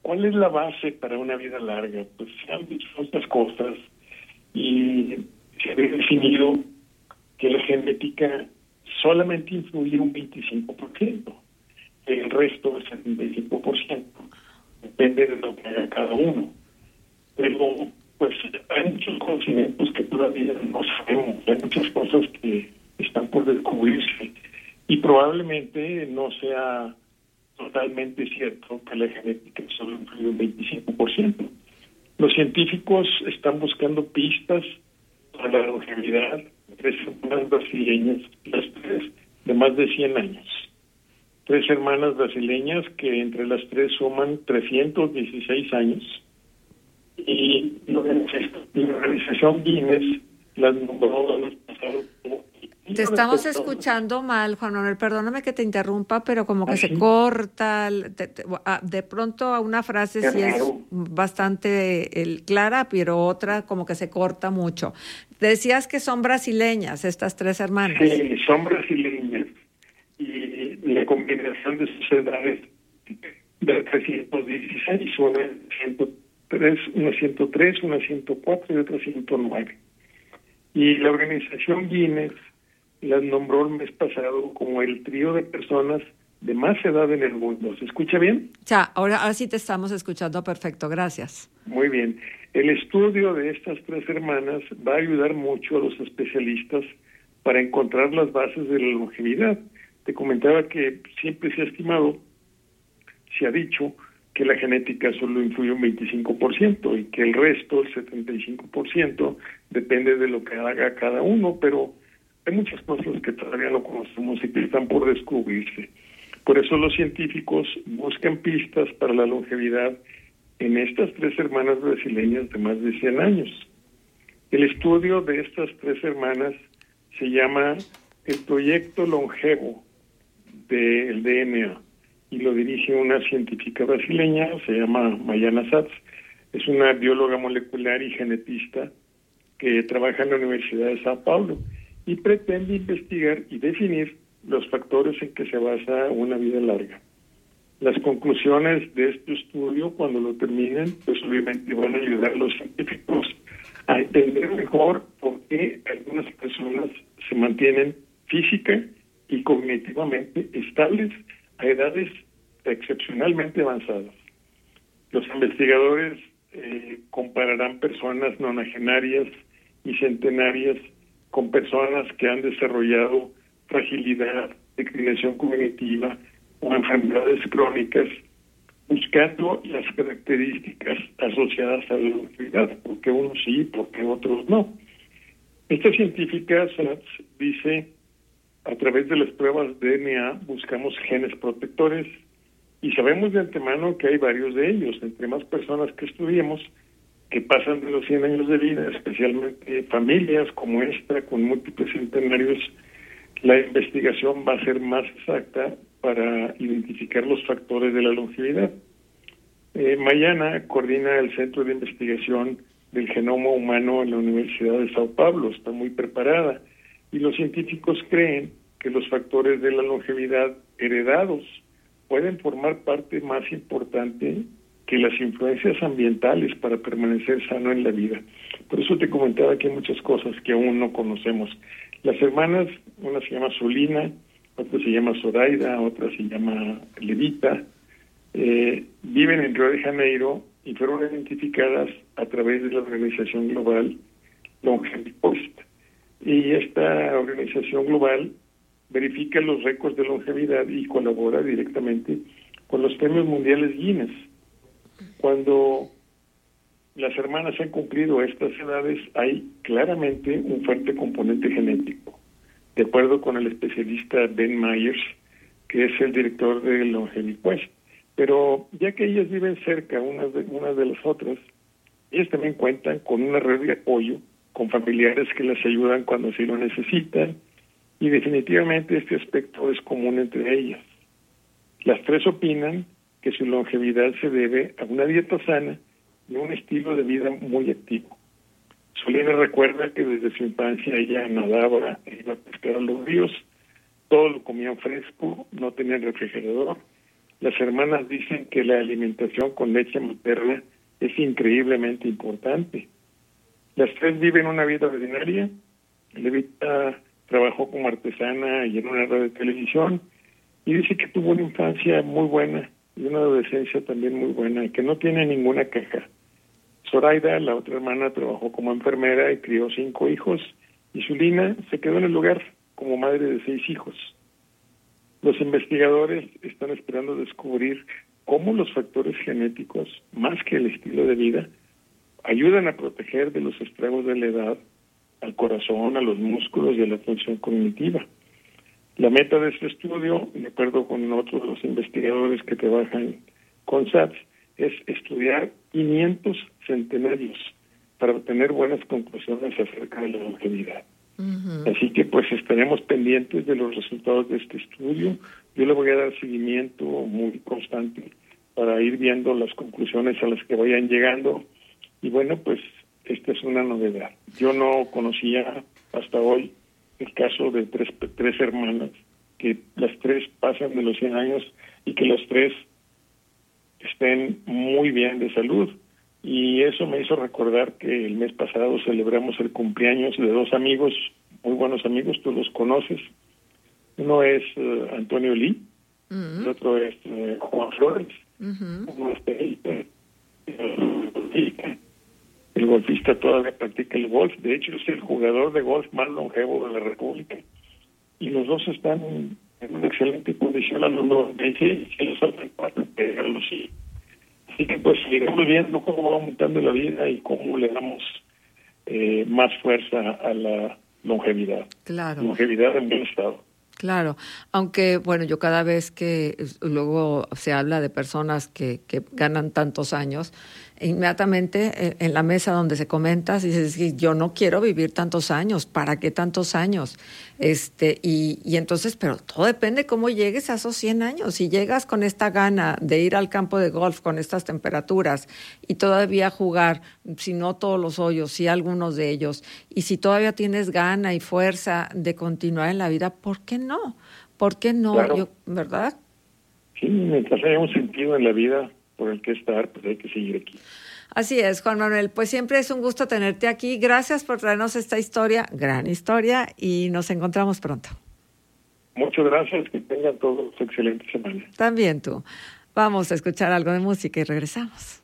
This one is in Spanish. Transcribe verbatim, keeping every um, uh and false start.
¿cuál es la base para una vida larga? Pues se han dicho otras cosas y se ha definido que la genética solamente influye un veinticinco por ciento, el resto, el setenta y cinco por ciento, depende de lo que haga cada uno. Pero pues hay muchos conocimientos que todavía no sabemos, hay muchas cosas que están por descubrirse y probablemente no sea totalmente cierto que la genética solo influye un veinticinco por ciento. Los científicos están buscando pistas para la longevidad de tres hermanas brasileñas, las tres de más de cien años. Tres hermanas brasileñas que entre las tres suman trescientos dieciséis años. Y la organización Guinness las nombró en el pasado. Te estamos escuchando mal, Juan Manuel, perdóname que te interrumpa, pero como que ¿Ah, se sí? corta, te, te, de pronto a una frase Qué sí raro. es bastante el, clara, pero otra como que se corta mucho. Decías que son brasileñas estas tres hermanas. Sí, son brasileñas y la combinación de sus edades de trescientos dieciséis, una ciento tres, una ciento tres, una ciento cuatro y otra ciento nueve. Y la organización Guinness las nombró el mes pasado como el trío de personas de más edad en el mundo. ¿Se escucha bien? Ya, ahora, ahora sí te estamos escuchando perfecto, gracias. Muy bien. El estudio de estas tres hermanas va a ayudar mucho a los especialistas para encontrar las bases de la longevidad. Te comentaba que siempre se ha estimado, se ha dicho, que la genética solo influye un veinticinco por ciento y que el resto, el setenta y cinco por ciento, depende de lo que haga cada uno, pero hay muchas cosas que todavía no conocemos y que están por descubrirse. Por eso los científicos buscan pistas para la longevidad en estas tres hermanas brasileñas de más de cien años. El estudio de estas tres hermanas se llama el Proyecto Longevo del D N A y lo dirige una científica brasileña, se llama Mayana Satz. Es una bióloga molecular y genetista que trabaja en la Universidad de Sao Paulo y pretende investigar y definir los factores en que se basa una vida larga. Las conclusiones de este estudio, cuando lo terminen, pues obviamente van a ayudar a los científicos a entender mejor por qué algunas personas se mantienen física y cognitivamente estables a edades excepcionalmente avanzadas. Los investigadores eh, compararán personas nonagenarias y centenarias con personas que han desarrollado fragilidad, declinación cognitiva o enfermedades crónicas, buscando las características asociadas a la longevidad, porque unos sí, porque otros no. Esta científica, Satz, dice, a través de las pruebas de D N A buscamos genes protectores y sabemos de antemano que hay varios de ellos. Entre más personas que estudiemos que pasan de los cien años de vida, especialmente familias como esta, con múltiples centenarios, la investigación va a ser más exacta para identificar los factores de la longevidad. Eh, Mayana coordina el Centro de Investigación del Genoma Humano en la Universidad de Sao Paulo, está muy preparada, y los científicos creen que los factores de la longevidad heredados pueden formar parte más importante que las influencias ambientales para permanecer sano en la vida. Por eso te comentaba que hay muchas cosas que aún no conocemos. Las hermanas, una se llama Solina, otra se llama Zoraida, otra se llama Levita, eh, viven en Río de Janeiro y fueron identificadas a través de la organización global LongeviPost. Y esta organización global verifica los récords de longevidad y colabora directamente con los premios mundiales Guinness. Cuando las hermanas han cumplido estas edades, hay claramente un fuerte componente genético. De acuerdo con el especialista Ben Myers, que es el director de LongeviQuest. Pero ya que ellas viven cerca unas de, unas de las otras, ellas también cuentan con una red de apoyo, con familiares que las ayudan cuando así lo necesitan, y definitivamente este aspecto es común entre ellas. Las tres opinan que su longevidad se debe a una dieta sana y un estilo de vida muy activo. Solina recuerda que desde su infancia ella nadaba, iba a pescar a los ríos, todo lo comían fresco, no tenían refrigerador, Las hermanas dicen que la alimentación con leche materna es increíblemente importante. Las tres viven una vida ordinaria. Levita trabajó como artesana y en una radio de televisión y dice que tuvo una infancia muy buena y una adolescencia también muy buena y que no tiene ninguna queja. Zoraida, la otra hermana, trabajó como enfermera y crió cinco hijos, y Zulina se quedó en el hogar como madre de seis hijos. Los investigadores están esperando descubrir cómo los factores genéticos, más que el estilo de vida, ayudan a proteger de los estragos de la edad al corazón, a los músculos y a la función cognitiva. La meta de este estudio, de acuerdo con otros de los investigadores que trabajan con S A T S, es estudiar quinientos centenarios para obtener buenas conclusiones acerca de la longevidad. Uh-huh. Así que pues estaremos pendientes de los resultados de este estudio. Yo le voy a dar seguimiento muy constante para ir viendo las conclusiones a las que vayan llegando. Y bueno, pues esta es una novedad. Yo no conocía hasta hoy el caso de tres, tres hermanas, que las tres pasan de los cien años y que las tres estén muy bien de salud. Y eso me hizo recordar que el mes pasado celebramos el cumpleaños de dos amigos, muy buenos amigos, tú los conoces. Uno es uh, Antonio Lee, uh-huh. El otro es uh, Juan Flores, uh-huh. Uno es Felipe, el golfista todavía practica el golf, de hecho es el jugador de golf más longevo de la República. Y los dos están en una excelente condición a los noventa y seis, y los faltan cuatro, pero sí. Así que pues seguiremos viendo cómo va aumentando la vida y cómo le damos eh, más fuerza a la longevidad. Claro. Longevidad en buen estado. Claro, aunque bueno, yo cada vez que luego se habla de personas que, que ganan tantos años, inmediatamente en la mesa donde se comenta, dices, yo no quiero vivir tantos años, ¿para qué tantos años? Este, y, y entonces, pero todo depende cómo llegues a esos cien años. Si llegas con esta gana de ir al campo de golf con estas temperaturas y todavía jugar, si no todos los hoyos, si algunos de ellos, y si todavía tienes gana y fuerza de continuar en la vida, ¿por qué no? ¿Por qué no? Claro. Yo, ¿verdad? Sí, mientras haya un sentido en la vida por el que estar, pues hay que seguir aquí. Así es, Juan Manuel. Pues siempre es un gusto tenerte aquí. Gracias por traernos esta historia, gran historia, y nos encontramos pronto. Muchas gracias, que tengan todos excelente semana. También tú. Vamos a escuchar algo de música y regresamos.